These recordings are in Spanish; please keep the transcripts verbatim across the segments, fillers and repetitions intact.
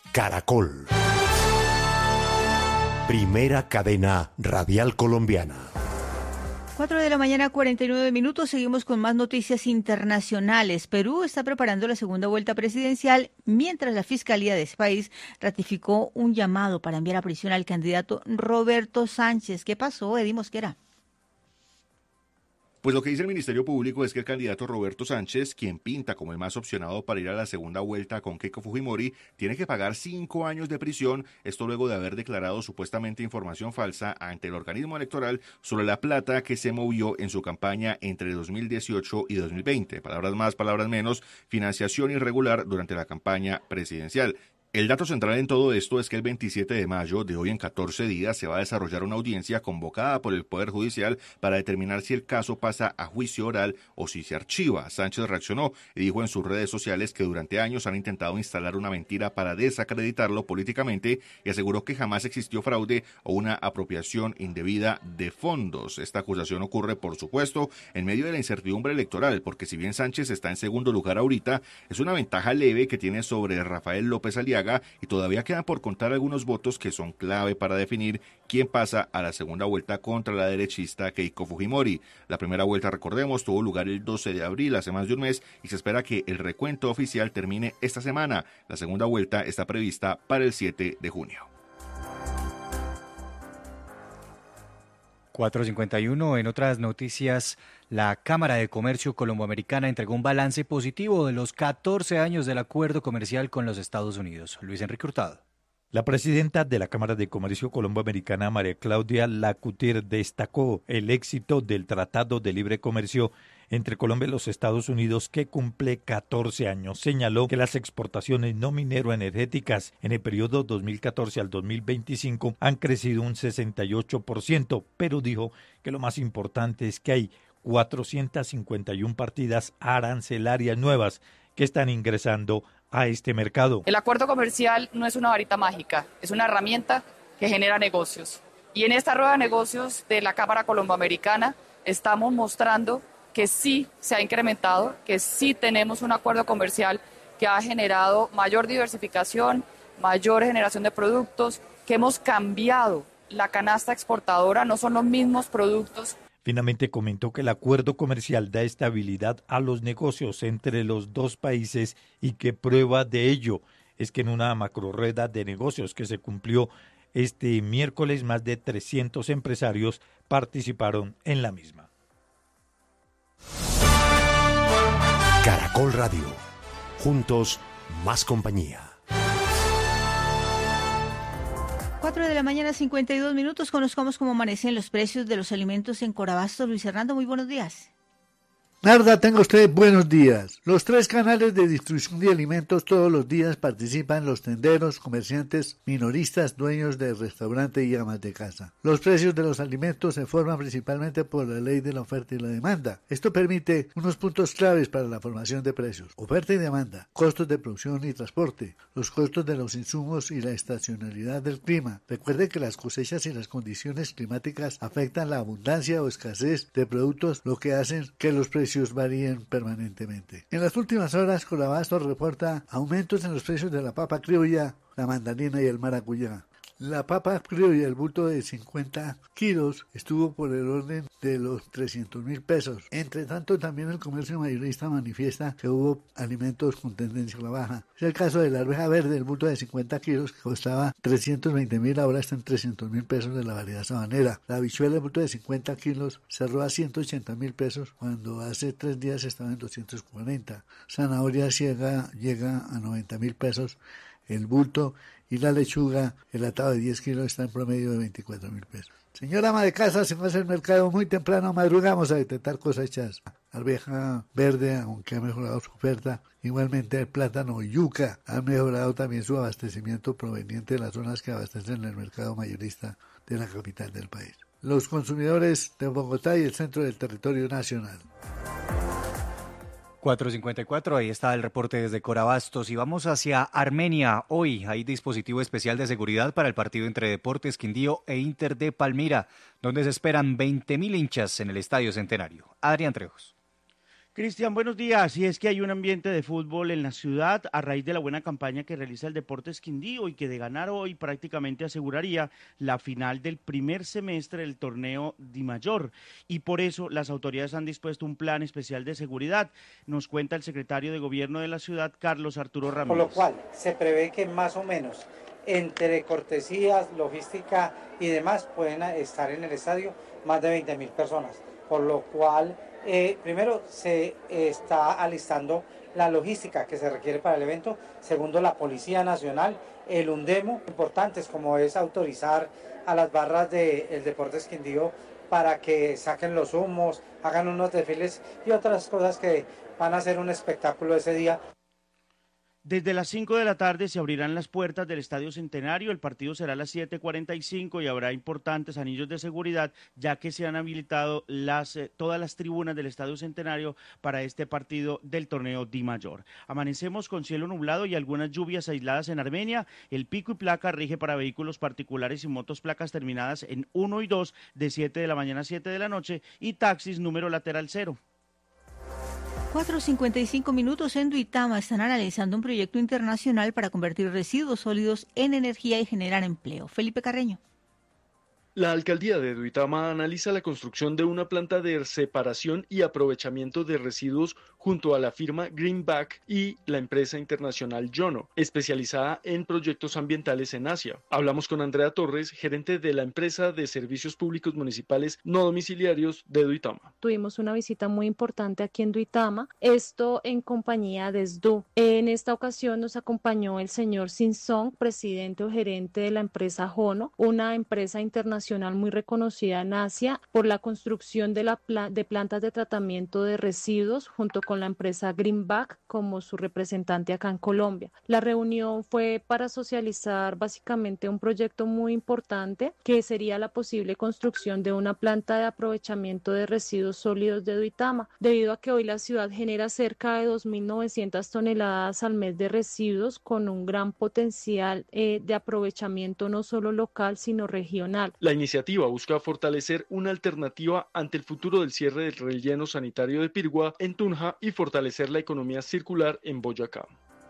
Caracol. Primera cadena radial colombiana. Cuatro de la mañana, cuarenta y nueve minutos. Seguimos con más noticias internacionales. Perú está preparando la segunda vuelta presidencial, mientras la Fiscalía de ese país ratificó un llamado para enviar a prisión al candidato Roberto Sánchez. ¿Qué pasó, Eddie Mosquera? Pues lo que dice el Ministerio Público es que el candidato Roberto Sánchez, quien pinta como el más opcionado para ir a la segunda vuelta con Keiko Fujimori, tiene que pagar cinco años de prisión, esto luego de haber declarado supuestamente información falsa ante el organismo electoral sobre la plata que se movió en su campaña entre dos mil dieciocho y dos mil veinte. Palabras más, palabras menos, financiación irregular durante la campaña presidencial. El dato central en todo esto es que el veintisiete de mayo, de hoy en catorce días, se va a desarrollar una audiencia convocada por el Poder Judicial para determinar si el caso pasa a juicio oral o si se archiva. Sánchez reaccionó y dijo en sus redes sociales que durante años han intentado instalar una mentira para desacreditarlo políticamente y aseguró que jamás existió fraude o una apropiación indebida de fondos. Esta acusación ocurre, por supuesto, en medio de la incertidumbre electoral, porque si bien Sánchez está en segundo lugar ahorita, es una ventaja leve que tiene sobre Rafael López Aliaga, y todavía quedan por contar algunos votos que son clave para definir quién pasa a la segunda vuelta contra la derechista Keiko Fujimori. La primera vuelta, recordemos, tuvo lugar el doce de abril, hace más de un mes, y se espera que el recuento oficial termine esta semana. La segunda vuelta está prevista para el siete de junio. cuatro cincuenta y uno. En otras noticias, la Cámara de Comercio Colomboamericana entregó un balance positivo de los catorce años del acuerdo comercial con los Estados Unidos. Luis Enrique Hurtado. La presidenta de la Cámara de Comercio Colomboamericana, María Claudia Lacutier, destacó el éxito del Tratado de Libre Comercio entre Colombia y los Estados Unidos, que cumple catorce años. Señaló que las exportaciones no minero-energéticas en el periodo dos mil catorce al dos mil veinticinco han crecido un sesenta y ocho por ciento, pero dijo que lo más importante es que hay cuatrocientas cincuenta y una partidas arancelarias nuevas que están ingresando a este mercado. El acuerdo comercial no es una varita mágica, es una herramienta que genera negocios. Y en esta rueda de negocios de la Cámara Colomboamericana estamos mostrando que sí se ha incrementado, que sí tenemos un acuerdo comercial que ha generado mayor diversificación, mayor generación de productos, que hemos cambiado la canasta exportadora, no son los mismos productos. Finalmente comentó que el acuerdo comercial da estabilidad a los negocios entre los dos países y que prueba de ello es que en una macrorueda de negocios que se cumplió este miércoles, más de trescientos empresarios participaron en la misma. Caracol Radio. Juntos, más compañía. Cuatro de la mañana, cincuenta y dos minutos. Conozcamos cómo amanecen los precios de los alimentos en Corabastos. Luis Hernando, muy buenos días. Narda, tenga usted buenos días. Los tres canales de distribución de alimentos todos los días participan los tenderos, comerciantes, minoristas, dueños de restaurante y amas de casa. Los precios de los alimentos se forman principalmente por la ley de la oferta y la demanda. Esto permite unos puntos claves para la formación de precios: oferta y demanda, costos de producción y transporte, los costos de los insumos y la estacionalidad del clima. Recuerde que las cosechas y las condiciones climáticas afectan la abundancia o escasez de productos, lo que hacen que los precios varían permanentemente. En las últimas horas, Corabastos reporta aumentos en los precios de la papa criolla, la mandarina y el maracuyá. La papa criolla, el bulto de cincuenta kilos, estuvo por el orden de los trescientos mil pesos. Entre tanto, también el comercio mayorista manifiesta que hubo alimentos con tendencia a la baja. Es el caso de la arveja verde, el bulto de cincuenta kilos, que costaba trescientos veinte mil, ahora está en trescientos mil pesos de la variedad sabanera. La habichuela, el bulto de cincuenta kilos, cerró a ciento ochenta mil pesos, cuando hace tres días estaba en doscientos cuarenta. Zanahoria ciega llega a noventa mil pesos el bulto, y la lechuga, el atado de diez kilos, está en promedio de veinticuatro mil pesos. Señora ama de casa, si vas al mercado muy temprano, madrugamos a detectar cosechas. Arveja verde, aunque ha mejorado su oferta, igualmente el plátano y yuca han mejorado también su abastecimiento proveniente de las zonas que abastecen el mercado mayorista de la capital del país. Los consumidores de Bogotá y el centro del territorio nacional. cuatro cincuenta y cuatro, ahí está el reporte desde Corabastos y vamos hacia Armenia. Hoy hay dispositivo especial de seguridad para el partido entre Deportes Quindío e Inter de Palmira, donde se esperan veinte mil hinchas en el Estadio Centenario. Adrián Trejos. Cristian, buenos días. Y es que hay un ambiente de fútbol en la ciudad a raíz de la buena campaña que realiza el Deportes Quindío y que de ganar hoy prácticamente aseguraría la final del primer semestre del torneo Dimayor. Y por eso las autoridades han dispuesto un plan especial de seguridad. Nos cuenta el secretario de Gobierno de la ciudad, Carlos Arturo Ramírez. Por lo cual se prevé que más o menos entre cortesías, logística y demás pueden estar en el estadio más de veinte mil personas. Por lo cual... Eh, primero, se eh, está alistando la logística que se requiere para el evento. Segundo, la Policía Nacional, el UNDEMO, importantes como es autorizar a las barras del Deportes Quindío para que saquen los humos, hagan unos desfiles y otras cosas que van a hacer un espectáculo ese día. Desde las cinco de la tarde se abrirán las puertas del Estadio Centenario, el partido será a las siete cuarenta y cinco y habrá importantes anillos de seguridad, ya que se han habilitado las, eh, todas las tribunas del Estadio Centenario para este partido del torneo Dimayor. Amanecemos con cielo nublado y algunas lluvias aisladas en Armenia. El pico y placa rige para vehículos particulares y motos placas terminadas en uno y dos de siete de la mañana a siete de la noche y taxis número lateral cero. cuatro cincuenta y cinco minutos en Duitama están analizando un proyecto internacional para convertir residuos sólidos en energía y generar empleo. Felipe Carreño. La alcaldía de Duitama analiza la construcción de una planta de separación y aprovechamiento de residuos junto a la firma Greenback y la empresa internacional Yono, especializada en proyectos ambientales en Asia. Hablamos con Andrea Torres, gerente de la empresa de servicios públicos municipales no domiciliarios de Duitama. Tuvimos una visita muy importante aquí en Duitama, esto en compañía de S D U. En esta ocasión nos acompañó el señor Sin Song, presidente o gerente de la empresa Jono, una empresa internacional muy reconocida en Asia por la construcción de, la pla de plantas de tratamiento de residuos junto con la empresa Greenback como su representante acá en Colombia. La reunión fue para socializar básicamente un proyecto muy importante que sería la posible construcción de una planta de aprovechamiento de residuos sólidos de Duitama, debido a que hoy la ciudad genera cerca de dos mil novecientas toneladas al mes de residuos con un gran potencial eh, de aprovechamiento no solo local sino regional. La iniciativa busca fortalecer una alternativa ante el futuro del cierre del relleno sanitario de Pirgua en Tunja y fortalecer la economía circular en Boyacá.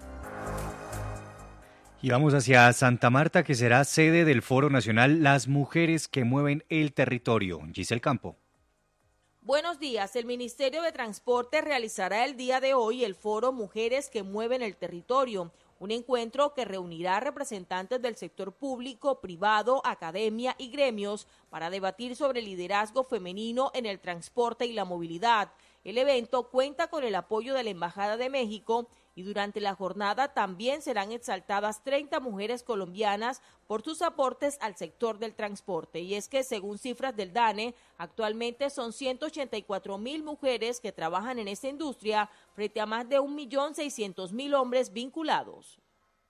Y vamos hacia Santa Marta, que será sede del Foro Nacional Las Mujeres que Mueven el Territorio. Giselle Campo. Buenos días. El Ministerio de Transporte realizará el día de hoy el Foro Mujeres que Mueven el Territorio, un encuentro que reunirá representantes del sector público, privado, academia y gremios para debatir sobre liderazgo femenino en el transporte y la movilidad. El evento cuenta con el apoyo de la Embajada de México y durante la jornada también serán exaltadas treinta mujeres colombianas por sus aportes al sector del transporte. Y es que, según cifras del DANE, actualmente son ciento ochenta y cuatro mil mujeres que trabajan en esta industria frente a más de un millón seiscientos mil hombres vinculados.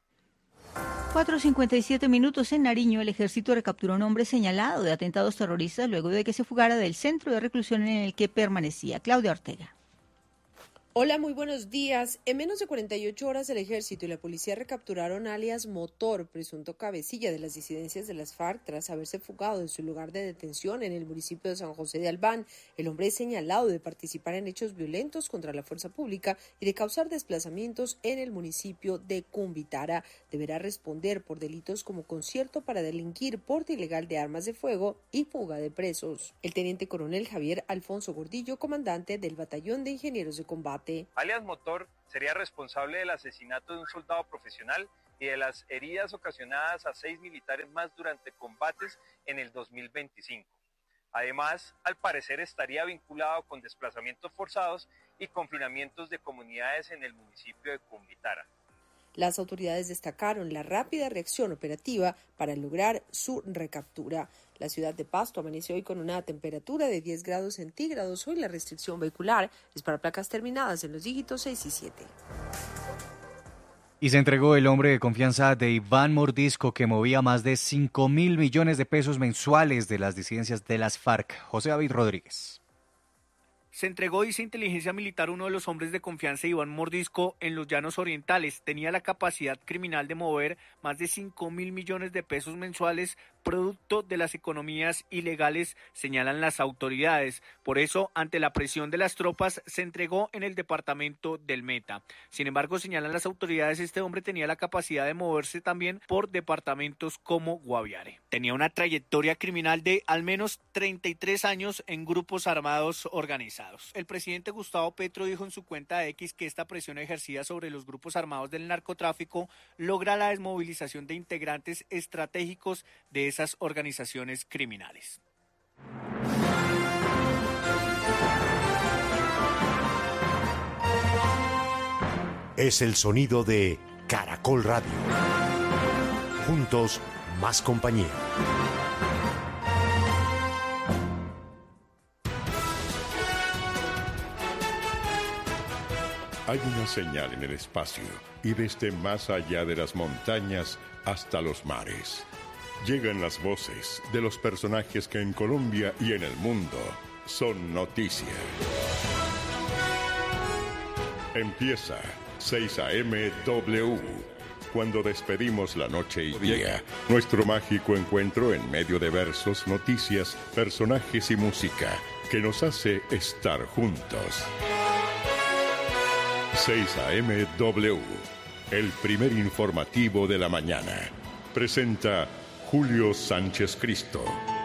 cuatro cincuenta y siete minutos en Nariño. El ejército recapturó a un hombre señalado de atentados terroristas luego de que se fugara del centro de reclusión en el que permanecía. Claudia Ortega. Hola, muy buenos días. En menos de cuarenta y ocho horas el ejército y la policía recapturaron alias Motor, presunto cabecilla de las disidencias de las FARC, tras haberse fugado de su lugar de detención en el municipio de San José de Albán. El hombre es señalado de participar en hechos violentos contra la fuerza pública y de causar desplazamientos en el municipio de Cumbitara. Deberá responder por delitos como concierto para delinquir, porte ilegal de armas de fuego y fuga de presos. El teniente coronel Javier Alfonso Gordillo, comandante del Batallón de Ingenieros de Combate. Alias Motor sería responsable del asesinato de un soldado profesional y de las heridas ocasionadas a seis militares más durante combates en el dos mil veinticinco. Además, al parecer estaría vinculado con desplazamientos forzados y confinamientos de comunidades en el municipio de Cumbitara. Las autoridades destacaron la rápida reacción operativa para lograr su recaptura. La ciudad de Pasto amaneció hoy con una temperatura de diez grados centígrados. Hoy la restricción vehicular es para placas terminadas en los dígitos seis y siete. Y se entregó el hombre de confianza de Iván Mordisco, que movía más de cinco mil millones de pesos mensuales de las disidencias de las FARC. José David Rodríguez. Se entregó, dice inteligencia militar, uno de los hombres de confianza de Iván Mordisco en los Llanos Orientales. Tenía la capacidad criminal de mover más de cinco mil millones de pesos mensuales, producto de las economías ilegales, señalan las autoridades. Por eso, ante la presión de las tropas, se entregó en el departamento del Meta. Sin embargo, señalan las autoridades, este hombre tenía la capacidad de moverse también por departamentos como Guaviare. Tenía una trayectoria criminal de al menos treinta y tres años en grupos armados organizados. El presidente Gustavo Petro dijo en su cuenta de X que esta presión ejercida sobre los grupos armados del narcotráfico logra la desmovilización de integrantes estratégicos de esas organizaciones criminales. Es el sonido de Caracol Radio. Juntos, más compañía. Hay una señal en el espacio y desde más allá de las montañas hasta los mares. Llegan las voces de los personajes que en Colombia y en el mundo son noticia. Empieza seis A M W. Cuando despedimos la noche y día, nuestro mágico encuentro en medio de versos, noticias, personajes y música que nos hace estar juntos. seis A M W, el primer informativo de la mañana. Presenta Julio Sánchez Cristo.